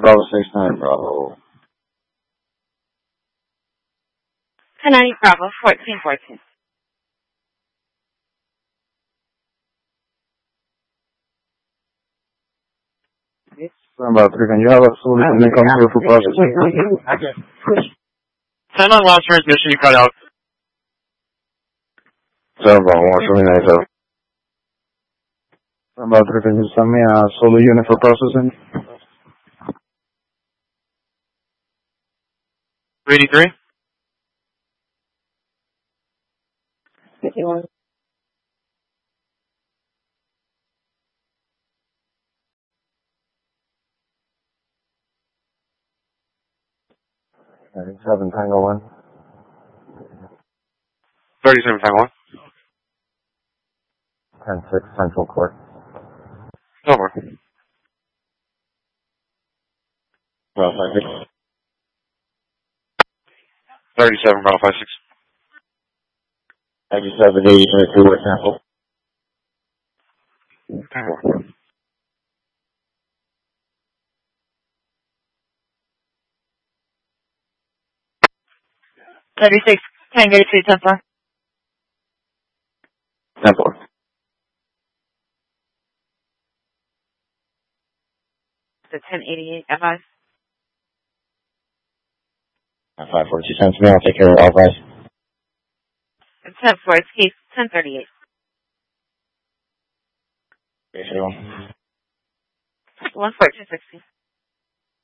Bravo 69 Bravo. 1090 Bravo 1414. About 3, can you have a solution and come here for processing? 10 on last transmission, you cut out. 7 Bravo 179. About 3, can you send me a solo unit for processing? 383? 51. Seven Tango 1. 37 Tango 1. 10-6 Central Court. Over. Bravo 56. 37 Bravo 56. 97 80 West Sample. Tango 1. Thirty-six. Tango 2 Templar. Templar. The 1088 FI. 542 cents me, I'll take care of all guys. 10-4, it's case 1038. Okay, 14260.